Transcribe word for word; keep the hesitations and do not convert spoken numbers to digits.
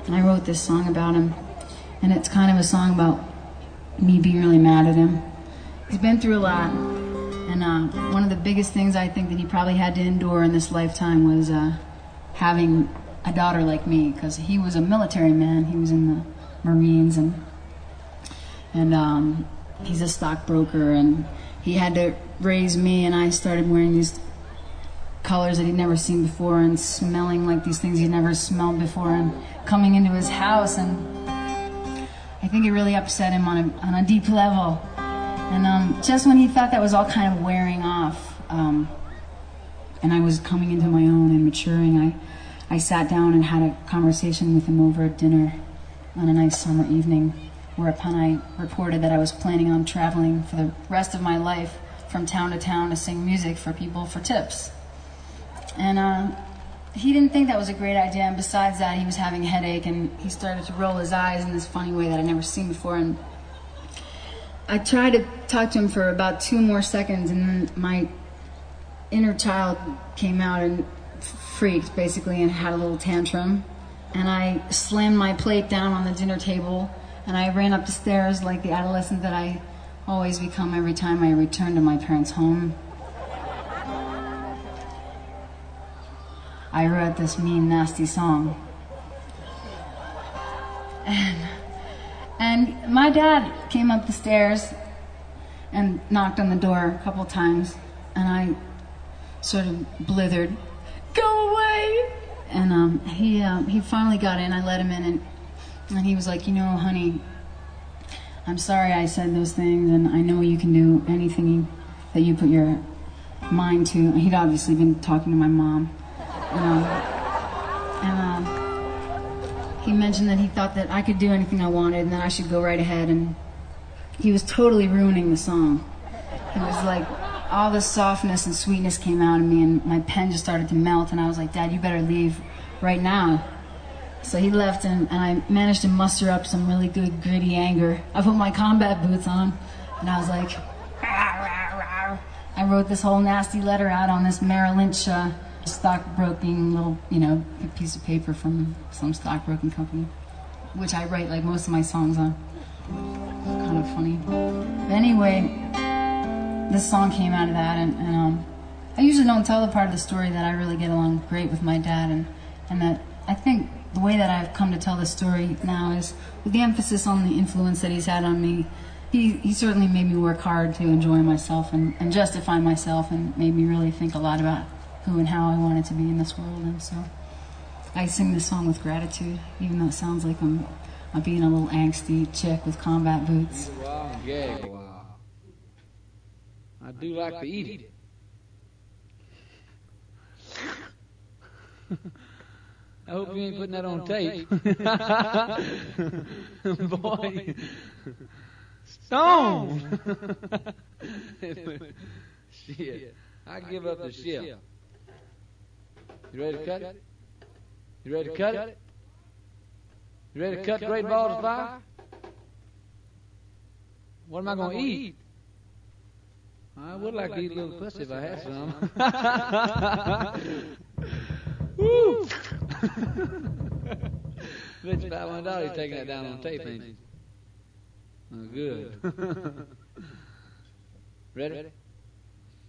and I wrote this song about him. And it's kind of a song about me being really mad at him. He's been through a lot, and uh, one of the biggest things I think that he probably had to endure in this lifetime was uh, having a daughter like me, because he was a military man. He was in the Marines, and and um, he's a stockbroker, and he had to raise me, and I started wearing these colors that he'd never seen before and smelling like these things he'd never smelled before, and coming into his house, and I think it really upset him on a, on a deep level. And um, just when he thought that was all kind of wearing off, um, and I was coming into my own and maturing, I, I sat down and had a conversation with him over at dinner on a nice summer evening, whereupon I reported that I was planning on traveling for the rest of my life from town to town to sing music for people for tips. And uh, he didn't think that was a great idea, and besides that, he was having a headache, and he started to roll his eyes in this funny way that I'd never seen before. And I tried to talk to him for about two more seconds, and then my inner child came out and freaked, basically, and had a little tantrum. And I slammed my plate down on the dinner table, and I ran up the stairs like the adolescent that I always become every time I return to my parents' home. I wrote this mean, nasty song. And, and my dad came up the stairs and knocked on the door a couple times, and I sort of blithered, "Go away!" And um, he um, he finally got in. I let him in, and, and he was like, "You know, honey, I'm sorry I said those things, and I know you can do anything that you put your mind to." He'd obviously been talking to my mom. And, um, and um, he mentioned that he thought that I could do anything I wanted and that I should go right ahead, and he was totally ruining the song. He was like, all this softness and sweetness came out of me, and my pen just started to melt, and I was like, "Dad, you better leave right now." So he left, and, and I managed to muster up some really good gritty anger. I put my combat boots on, and I was like, rah, rah, rah. I wrote this whole nasty letter out on this Merrill Lynch uh, stockbroking little, you know, piece of paper from some stockbroking company, which I write like most of my songs on. Kind of funny. But anyway, this song came out of that, and, and um, I usually don't tell the part of the story that I really get along great with my dad, and, and that I think the way that I've come to tell the story now is with the emphasis on the influence that he's had on me. He, he certainly made me work hard to enjoy myself and, and justify myself, and made me really think a lot about who and how I wanted to be in this world. And so I sing this song with gratitude, even though it sounds like I'm, I'm being a little angsty chick with combat boots. Wow, gag, wow. I do like to eat it. I hope you ain't putting that on tape. Boy. Stone! Shit. I give up the ship. You ready to cut it? You ready to cut it? You ready to cut Great Balls of Fire? What am I going to eat? I would like to eat a little pussy if I had some. Woo! Bet you five hundred dollars you're taking that down on tape, ain't you? Oh, good. Ready?